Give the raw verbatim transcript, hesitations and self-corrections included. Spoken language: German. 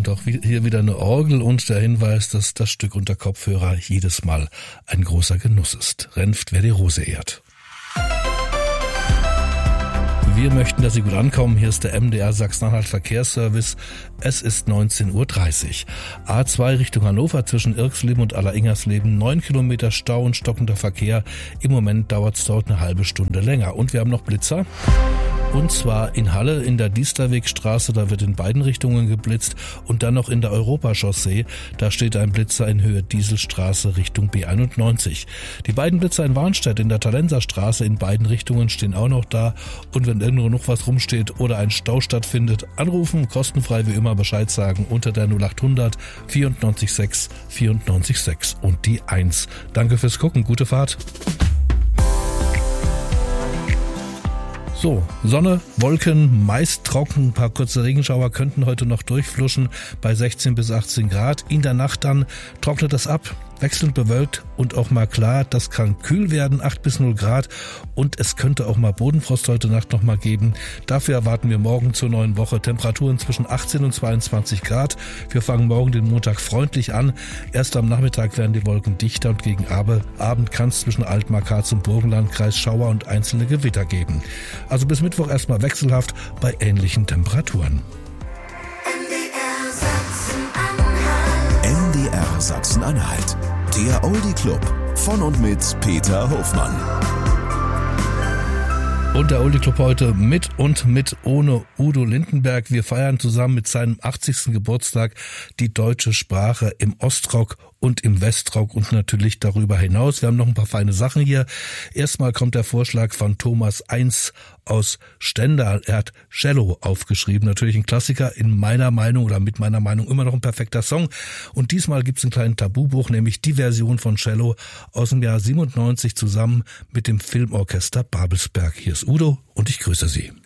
Und auch hier wieder eine Orgel und der Hinweis, dass das Stück unter Kopfhörer jedes Mal ein großer Genuss ist. Renft, wer die Rose ehrt. Wir möchten, dass Sie gut ankommen. Hier ist der M D R Sachsen-Anhalt Verkehrsservice. Es ist neunzehn Uhr dreißig. A zwei Richtung Hannover zwischen Irxleben und Alleringhersleben. Neun Kilometer Stau und stockender Verkehr. Im Moment dauert es dort eine halbe Stunde länger. Und wir haben noch Blitzer. Und zwar in Halle in der Diesterwegstraße, da wird in beiden Richtungen geblitzt. Und dann noch in der Europachaussee, da steht ein Blitzer in Höhe Dieselstraße Richtung B einundneunzig. Die beiden Blitzer in Warnstedt in der Talenserstraße in beiden Richtungen stehen auch noch da. Und wenn irgendwo noch was rumsteht oder ein Stau stattfindet, anrufen, kostenfrei wie immer Bescheid sagen unter der null acht hundert vierundneunzig sechs vierundneunzig sechs und die eins. Danke fürs Gucken, gute Fahrt. So, Sonne, Wolken, meist trocken, ein paar kurze Regenschauer könnten heute noch durchfluschen bei sechzehn bis achtzehn Grad. In der Nacht dann trocknet es ab, wechselnd bewölkt und auch mal klar. Das kann kühl werden, acht bis null Grad und es könnte auch mal Bodenfrost heute Nacht noch mal geben. Dafür erwarten wir morgen zur neuen Woche Temperaturen zwischen achtzehn und zweiundzwanzig Grad. Wir fangen morgen den Montag freundlich an. Erst am Nachmittag werden die Wolken dichter und gegen Abend kann es zwischen Altmark, Harz und Burgenlandkreis Schauer und einzelne Gewitter geben. Also bis Mittwoch erstmal wechselhaft bei ähnlichen Temperaturen. M D R Sachsen-Anhalt. Der Oldie Club von und mit Peter Hofmann. Und der Oldie Club heute mit und mit ohne Udo Lindenberg. Wir feiern zusammen mit seinem achtzigsten Geburtstag die deutsche Sprache im Ostrock und im Westrock und natürlich darüber hinaus. Wir haben noch ein paar feine Sachen hier. Erstmal kommt der Vorschlag von Thomas Eins aus Stendal. Er hat Cello aufgeschrieben. Natürlich ein Klassiker, in meiner Meinung oder mit meiner Meinung immer noch ein perfekter Song. Und diesmal gibt es einen kleinen Tabubruch, nämlich die Version von Cello aus dem Jahr siebenundneunzig zusammen mit dem Filmorchester Babelsberg. Hier ist Udo und ich grüße Sie.